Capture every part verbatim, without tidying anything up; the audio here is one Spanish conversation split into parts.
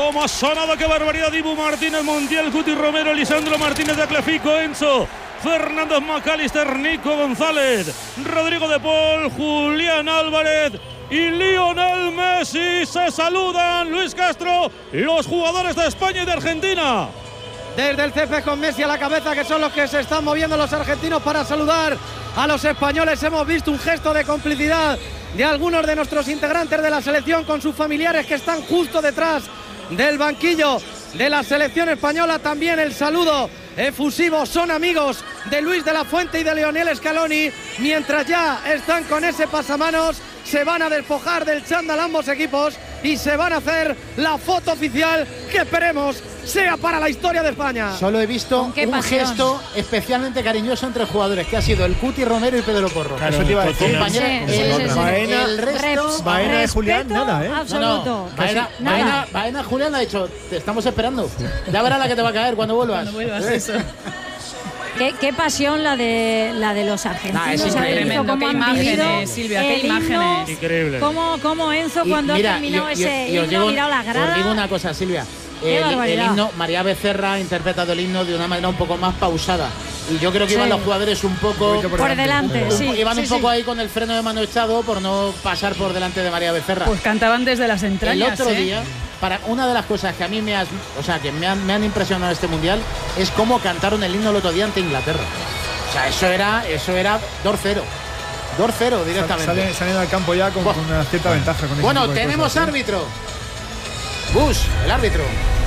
Cómo ha sonado, qué barbaridad. Dibu Martínez, Montiel, Cuti Romero, Lisandro Martínez de Clefico, Enzo Fernández, McAllister, Nico González, Rodrigo de Paul, Julián Álvarez y Lionel Messi. Se saludan, Luis Castro, los jugadores de España y de Argentina. Desde el césped con Messi a la cabeza, que son los que se están moviendo los argentinos para saludar a los españoles. Hemos visto un gesto de complicidad de algunos de nuestros integrantes de la selección con sus familiares que están justo detrás del banquillo de la selección española. También el saludo efusivo, son amigos de Luis de la Fuente y de Lionel Scaloni, mientras ya están con ese pasamanos. Se van a despojar del chándal ambos equipos y se van a hacer la foto oficial que esperemos sea para la historia de España. Solo he visto un pasión. gesto especialmente cariñoso entre jugadores, que ha sido el Cuti Romero y Pedro Porro. Claro, eso te iba a decir. Sí, el, sí, sí, sí. Baena, el resto, Baena de Julián, nada, ¿eh? Absoluto. No, no. Baena, Baena, Baena, Julián ha dicho, te estamos esperando. Ya verás la que te va a caer cuando vuelvas. Cuando vuelvas, eso. Qué, qué pasión la de la de los argentinos. Nah, es increíble. Cómo qué imágenes, Silvia, qué imágenes. Increíble. Cómo, cómo Enzo, cuando mira, ha terminado yo, ese yo, yo himno, digo, ha mirado la grada. Os digo una cosa, Silvia. Qué el, barbaridad. el himno, María Becerra ha interpretado el himno de una manera un poco más pausada. Y yo creo que sí. iban los jugadores un poco por, por delante. Un, sí, iban sí, un poco sí. ahí con el freno de mano echado por no pasar por delante de María Becerra. Pues cantaban desde las entrañas. El otro ¿eh? día, para una de las cosas que a mí me, has, o sea, que me, han, me han impresionado en este mundial es cómo cantaron el himno el otro día ante Inglaterra. O sea, eso era, eso era dos cero. dos cero directamente. Salen, salen al campo ya con, con una cierta ventaja. Con bueno, tenemos cosas, árbitro. ¿Sí? Bush, el árbitro.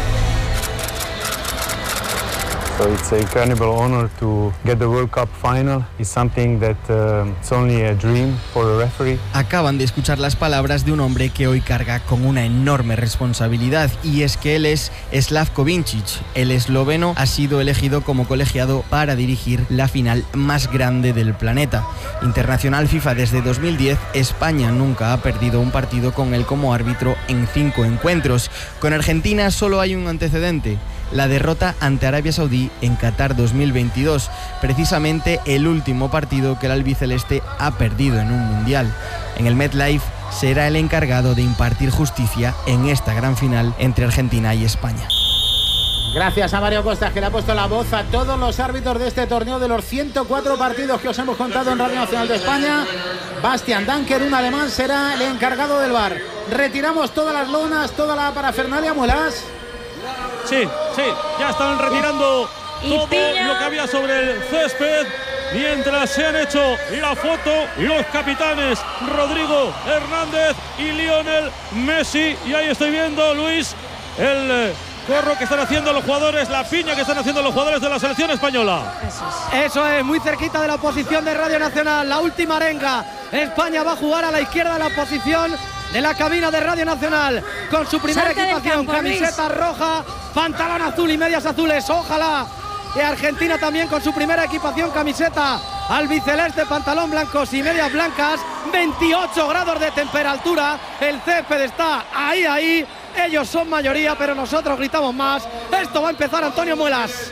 So it's an incredible honor to get the World Cup final. It's something that uh, it's only a dream for a referee. Acaban de escuchar las palabras de un hombre que hoy carga con una enorme responsabilidad, y es que él es Slavko Vincic. El esloveno ha sido elegido como colegiado para dirigir la final más grande del planeta. Internacional FIFA desde dos mil diez, España nunca ha perdido un partido con él como árbitro en cinco encuentros. Con Argentina solo hay un antecedente: la derrota ante Arabia Saudí en Qatar dos mil veintidós, precisamente el último partido que el albiceleste ha perdido en un mundial. En el MetLife será el encargado de impartir justicia en esta gran final entre Argentina y España. Gracias a Mario Costas, que le ha puesto la voz a todos los árbitros de este torneo, de los ciento cuatro partidos que os hemos contado en Radio Nacional de España. Bastian Danker, un alemán, será el encargado del V A R. Retiramos todas las lonas, toda la parafernalia, Muelas. Sí, sí, ya están retirando y todo Piña. lo que había sobre el césped, mientras se han hecho la foto los capitanes Rodrigo Hernández y Lionel Messi. Y ahí estoy viendo, Luis, el corro que están haciendo los jugadores, la piña que están haciendo los jugadores de la selección española. Eso es, Eso es muy cerquita de la posición de Radio Nacional. La última arenga. España va a jugar a la izquierda de la posición de la cabina de Radio Nacional, con su primera Salte equipación, campo, camiseta Luis. roja, pantalón azul y medias azules. Ojalá. Y Argentina también con su primera equipación, camiseta albiceleste, pantalón blancos y medias blancas. veintiocho grados de temperatura. El césped está ahí, ahí. Ellos son mayoría, pero nosotros gritamos más. Esto va a empezar, Antonio Muelas.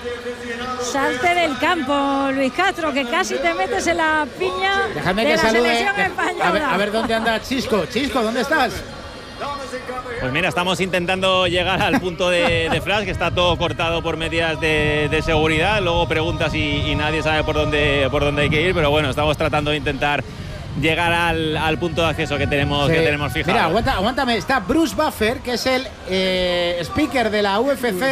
Salte del campo, Luis Castro, que casi te metes en la piña. Déjame de que la salude. selección española. A ver, a ver dónde anda Chisco. Chisco, ¿dónde estás? Pues mira, estamos intentando llegar al punto de, de flash, que está todo cortado por medidas de, de seguridad. Luego preguntas y, y nadie sabe por dónde, por dónde hay que ir, pero bueno, estamos tratando de intentar llegar al, al punto de acceso que tenemos, sí. que tenemos fijado. Mira, aguanta, aguántame, está Bruce Buffer, que es el eh, speaker de la U F C.